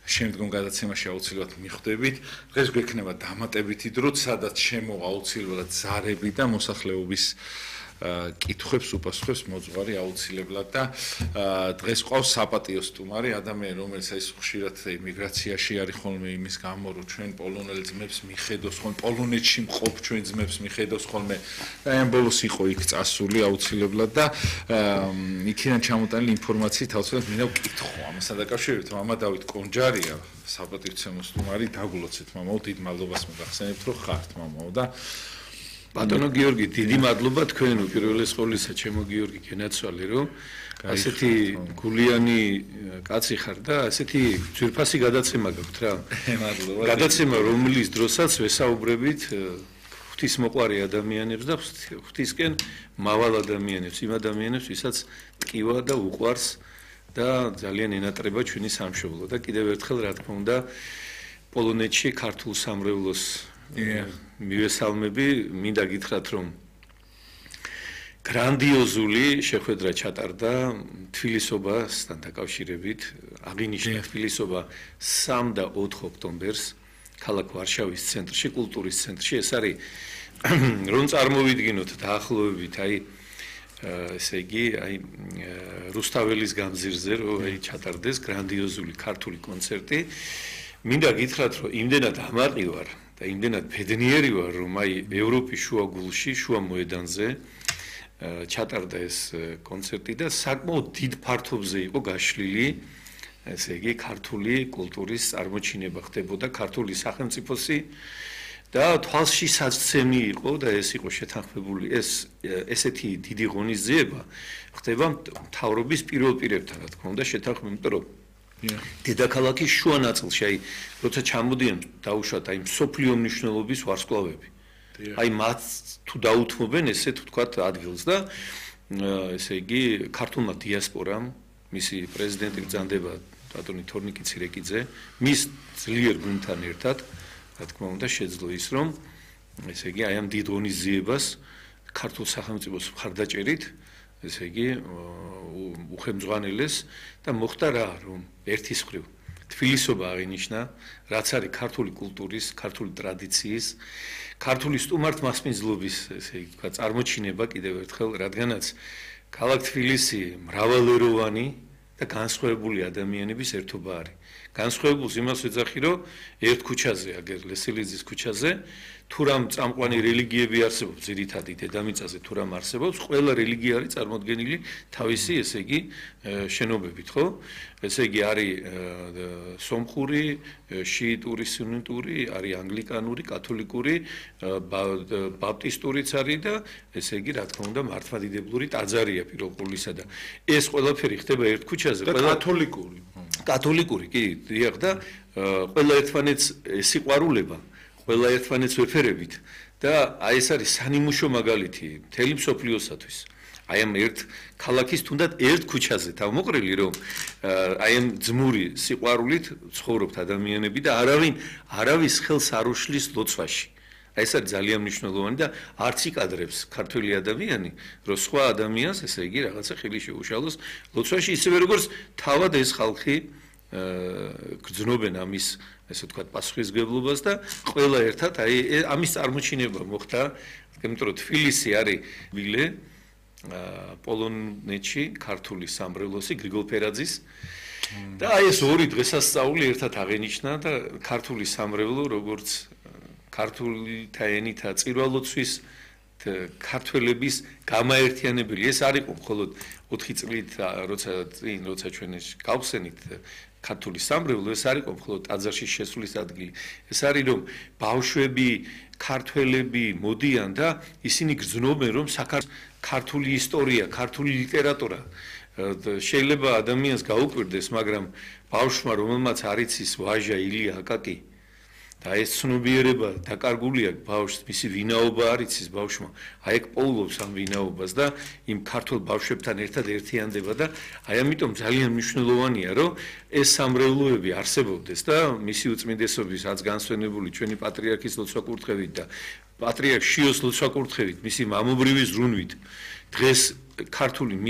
შემდგომ გადაცემაში აუცილებლად მიხვდებით. დღეს გვექნება დამატებითი დრო, სადაც შემოვა აუცილებლად ზარები და მოსახლეობის კითხვებს უპასუხებს მოძღვარი აუცილებლად და დღეს ყავს საპატიო სტუმარი, ადამიანი, რომელიც ეს ხშირად ემიგრაციაში არის ხოლმე იმის გამო, რომ ჩვენ პოლონელ ძმებს მიხედავს ხოლმე, პოლონეთში მყოფ ჩვენ ძმებს მიხედავს ხოლმე და ამ ბოლოს იყო იქ წასული აუცილებლად და იქიდან ჩამოტანილი ინფორმაციით აუცილებლად მინდა ვკითხო ამასთან დაკავშირებით. მამა დავით კონჯარია, საპატივცემო სტუმარი, დაგულოცეთ მამაო, დიდ მადლობას მოგახსენებთ, რომ ხართ მამაო და ბატონო გიორგი, დიდი მადლობა თქვენ უპირველეს ყოვლისა, ჩემო გიორგი გენაცვალე, რომ ასეთი გულიანი კაცი ხარ და ასეთი ძვირფასი გადაცემა გაქვთ რა. მადლობა. გადაცემა, რომლის დროსაც ვესაუბრებით ღვთისმოყვარე ადამიანებს და ღვთისკენ მავალ ადამიანებს, იმ ადამიანებს, ვისაც ტკივა და უყვარს და ძალიან ენატრება ჩვენი სამშობლო და კიდევ ერთხელ რა თქმა უნდა პოლონეთში ქართულ სამრევლოს მივესალმები, მინდა გითხრათ, რომ გრანდიოზული შეხვედრა ჩატარდა თბილისობასთან დაკავშირებით, აღინიშნა თბილისობა 3 და 4 ოქტომბერს ქალაქ ვარშავის ცენტრში, კულტურის ცენტრში. ეს არის რომ წარმოვიდგინოთ დაახლოებით, ესე იგი, რუსთაველის გამზირზე, რომ ჩატარდეს გრანდიოზული ქართული კონცერტი. მინდა გითხრათ, რომ იმდენად ამაყი ვარ და იმდენად ბედნიერი ვარ, რომ ევროპის შუაგულში, შუა მოედანზე ჩატარდა ეს კონცერტი და საკმაოდ დიდ ფართობზე იყო გაშლილი, ესე იგი, ქართული კულტურის წარმოჩინება ხდებოდა ქართული სახელმწიფოსი და თვალში საცემი იყო და ეს იყო შეთანხმებული, ესეთი დიდი ღონისძიება ხდება მთავრობის პირველ პირებთან, რა თქმა უნდა, შეთანხმებული, იმიტომ რომ დედაქალაქის შუა ნაწილში, როცა ჩამოდიან დაუშვათ მსოფლიო მნიშვნელობის ვარსკვლავები. მათ თუ დაუთმობენ ესე თუ თქვათ ადგილს და ესე იგი ქართულმა დიასპორამ, მისი პრეზიდენტი ბრძანდება ბატონი თორნიკი ცირეკიძე, მის ძლიერ გუნდთან ერთად, რა თქმა უნდა, შეძლო ის, რომ ესე იგი ამ დიდ ღონისძიებას ქართულ სახელმწიფოს მხარდაჭერით ესე იგი უხელმძღვანელეს და მოხდა რა, რომ ერთის მხრივ თბილისობა აღინიშნა, რაც არის ქართული კულტურის, ქართული ტრადიციის, ქართული სტუმართმასპინძლობის, ესე იგი თქვა, წარმოჩინება კიდევ ერთხელ, რადგანაც ქალაქ თბილისი მრავალეროვანი და განსხვავებული ადამიანების ერთობა არის. განსხვავებულს იმას ვეძახი, რომ ერთ ქუჩაზე, აგერ ლესელიძის ქუჩაზე, თუ რამ წამყვანი რელიგიები არსებობს, ძირითადი დედამიწაზე თუ რამ არსებობს, ყველა რელიგია არის წარმოდგენილი თავისი, ესე იგი, შენობებით, ხო? ესე იგი არის სომხური, შიიტური, სუნიტური, არის ანგლიკანური, კათოლიკური, ბაპტისტურიც არის და ესე იგი, რა თქმა უნდა, მართლმადიდებლური ტაძარია პირველ ყოვლისა და ეს ყველაფერი ხდება ერთ ქუჩაზე, ყველა კათოლიკური. კათოლიკური, კი, დიახ და ყველა ერთმანეთს სიყვარულება, ყველა ერთმანეთს ვეფერებით და ეს არის სანიმუშო მაგალითი მთელი მსოფლიოსათვის. ამ ერთ ქალაქის თუნდაც ერთ ქუჩაზე თავმოყრილი, რომ ამ ძმური სიყვარულით ცხოვრობთ ადამიანები და არავის ხელს არ უშლის ლოცვაში. ეს არის ძალიან მნიშვნელოვანი და არც იკადრებს ქართველი ადამიანი, რომ სხვა ადამიანს, ესე იგი, რაღაცა ხელი შეუშალოს ლოცვაში, ისევე როგორც თავად ეს ხალხი გრძნობენ ამის, ესე ვთქვათ, პასუხისმგებლობას და ყველა ერთად ამის წარმოჩინება მოხდა, იმიტომ რომ თბილისი არის ვილე პოლონეთში ქართული სამრევლოსი გრიგოლ ფერაძის და ეს ორი დღესასწაული ერთად აღენიშნა და ქართული სამრევლო როგორც ქართულთა ენითა წირვალოცვის ქართველების გამაერთიანებელი. ეს არ იყო მხოლოდ 4 წლით, როცა ჩვენ გავხსენით ქართული სამრევლო, ეს არ იყო მხოლოდ ტაძარში შესვლის ადგილი. ეს არის რომ ბავშვები, ქართველები მოდიან და ისინი გრძნობენ, რომ ქართული ისტორია, ქართული ლიტერატურა შეიძლება ადამიანს გაუკვირდეს, მაგრამ ბავშვმა, რომელმაც არ იცის ვაჟა, ილია, აკაკი და ეს ცნობიერება დაკარგულია ბავშვს, მისი ვინაობა არ იცის ბავშვმა, ეგ პოულობს ამ ვინაობას და იმ ქართულ ბავშვებთან ერთად ერთიანდება და ამიტომ ძალიან მნიშვნელოვანია, რომ ეს სამრევლოები არსებობდეს და მისი უწმინდესობის რაც განსვენებული ჩვენი პატრიარქის ლოცვა-კურთხევით და პატრიარქ შიოს ლოცვა-კურთხევით, მისი მამობრივი ზრუნვით დღეს ქართული